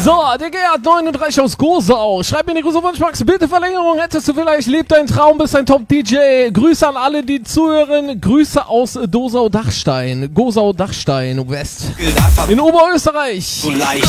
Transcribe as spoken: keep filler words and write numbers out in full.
So, der Gerhard neununddreißig aus Gosau. Schreib mir eine große Wunsch, Max. Bitte Verlängerung. Hättest du vielleicht, lebt dein Traum, bist ein Top-D J. Grüße an alle, die zuhören. Grüße aus Dosau-Dachstein. Gosau-Dachstein West. In Oberösterreich.